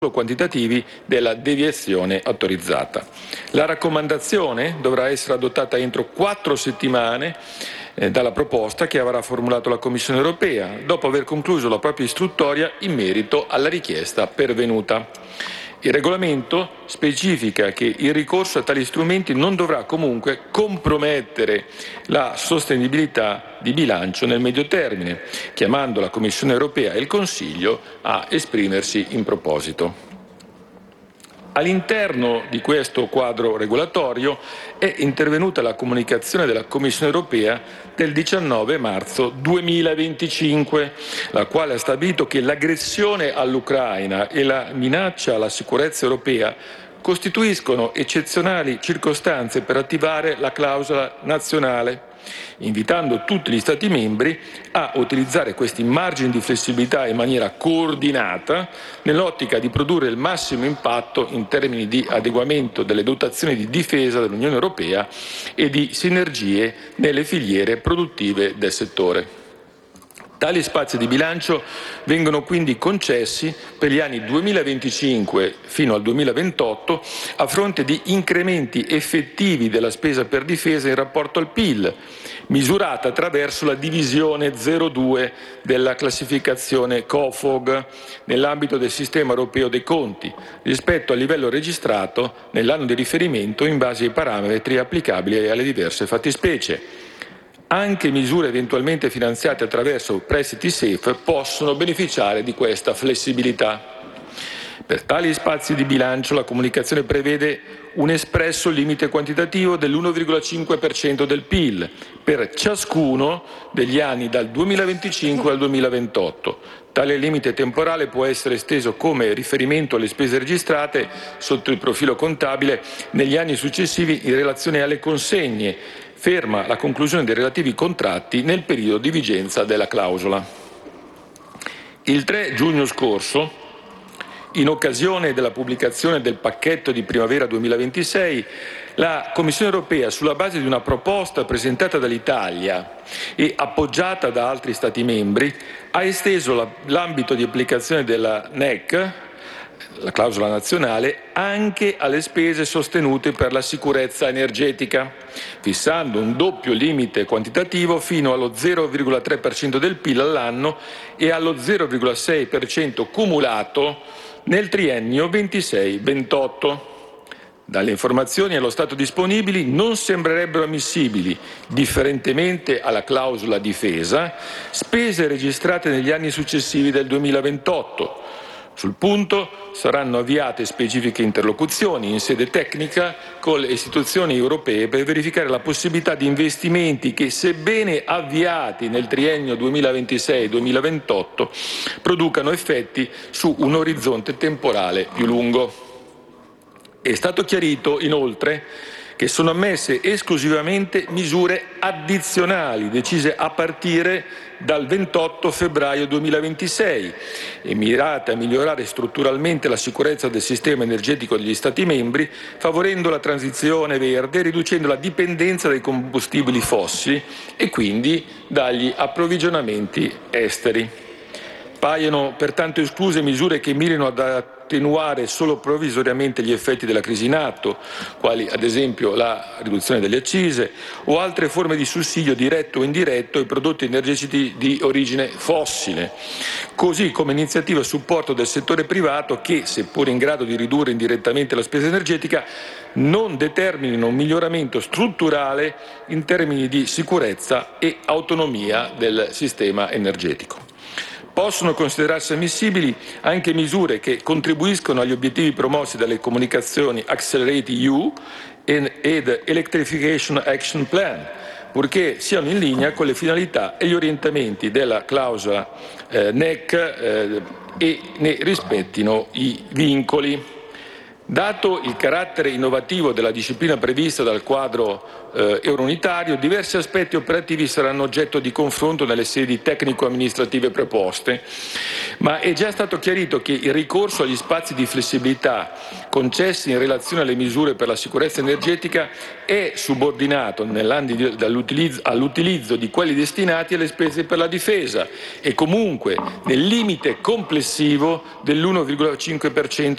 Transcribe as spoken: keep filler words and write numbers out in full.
quantitativi della deviazione autorizzata. La raccomandazione dovrà essere adottata entro quattro settimane eh, dalla proposta che avrà formulato la Commissione europea, dopo aver concluso la propria istruttoria in merito alla richiesta pervenuta. Il regolamento specifica che il ricorso a tali strumenti non dovrà comunque compromettere la sostenibilità di bilancio nel medio termine, chiamando la Commissione europea e il Consiglio a esprimersi in proposito. All'interno di questo quadro regolatorio è intervenuta la comunicazione della Commissione europea del diciannove marzo duemilaventicinque, la quale ha stabilito che l'aggressione all'Ucraina e la minaccia alla sicurezza europea costituiscono eccezionali circostanze per attivare la clausola nazionale, invitando tutti gli Stati membri a utilizzare questi margini di flessibilità in maniera coordinata nell'ottica di produrre il massimo impatto in termini di adeguamento delle dotazioni di difesa dell'Unione Europea e di sinergie nelle filiere produttive del settore. Tali spazi di bilancio vengono quindi concessi per gli anni duemilaventicinque fino al duemilaventotto a fronte di incrementi effettivi della spesa per difesa in rapporto al P I L, misurata attraverso la divisione zero due della classificazione COFOG nell'ambito del sistema europeo dei conti, rispetto al livello registrato nell'anno di riferimento in base ai parametri applicabili alle diverse fattispecie. Anche misure eventualmente finanziate attraverso prestiti safe possono beneficiare di questa flessibilità. Per tali spazi di bilancio la comunicazione prevede un espresso limite quantitativo dell'uno virgola cinque per cento del P I L per ciascuno degli anni dal duemilaventicinque al duemilaventotto. Tale limite temporale può essere esteso come riferimento alle spese registrate sotto il profilo contabile negli anni successivi in relazione alle consegne, ferma la conclusione dei relativi contratti nel periodo di vigenza della clausola. Il tre giugno scorso, in occasione della pubblicazione del pacchetto di primavera duemilaventisei, la Commissione europea, sulla base di una proposta presentata dall'Italia e appoggiata da altri Stati membri, ha esteso l'ambito di applicazione della N E C, la clausola nazionale, anche alle spese sostenute per la sicurezza energetica, fissando un doppio limite quantitativo fino allo zero virgola tre per cento del P I L all'anno e allo zero virgola sei per cento cumulato nel triennio ventisei ventotto. Dalle informazioni allo stato disponibili non sembrerebbero ammissibili, differentemente alla clausola difesa, spese registrate negli anni successivi del duemilaventotto. Sul punto saranno avviate specifiche interlocuzioni in sede tecnica con le istituzioni europee per verificare la possibilità di investimenti che, sebbene avviati nel triennio duemilaventisei duemilaventotto, producano effetti su un orizzonte temporale più lungo. È stato chiarito, inoltre, che sono ammesse esclusivamente misure addizionali decise a partire dal ventotto febbraio duemilaventisei e mirate a migliorare strutturalmente la sicurezza del sistema energetico degli Stati membri, favorendo la transizione verde e riducendo la dipendenza dai combustibili fossili e quindi dagli approvvigionamenti esteri. Paiono pertanto escluse misure che mirino ad attenuare solo provvisoriamente gli effetti della crisi in atto, quali ad esempio la riduzione delle accise o altre forme di sussidio diretto o indiretto ai prodotti energetici di origine fossile, così come iniziative a supporto del settore privato che, seppur in grado di ridurre indirettamente la spesa energetica, non determinino un miglioramento strutturale in termini di sicurezza e autonomia del sistema energetico. Possono considerarsi ammissibili anche misure che contribuiscono agli obiettivi promossi dalle comunicazioni Accelerate E U ed Electrification Action Plan, purché siano in linea con le finalità e gli orientamenti della clausola eh, N E C eh, e ne rispettino i vincoli. Dato il carattere innovativo della disciplina prevista dal quadro eh, eurounitario, diversi aspetti operativi saranno oggetto di confronto nelle sedi tecnico-amministrative preposte, ma è già stato chiarito che il ricorso agli spazi di flessibilità concessi in relazione alle misure per la sicurezza energetica è subordinato all'utilizzo di quelli destinati alle spese per la difesa e comunque nel limite complessivo dell'uno virgola cinque per cento